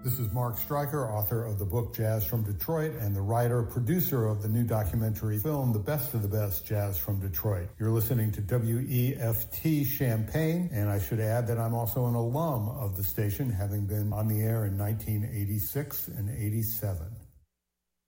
This is Mark Stryker, author of the book Jazz from Detroit and the writer, producer of the new documentary film, The Best of the Best, Jazz from Detroit. You're listening to WEFT Champaign, and I should add that I'm also an alum of the station, having been on the air in 1986 and 87.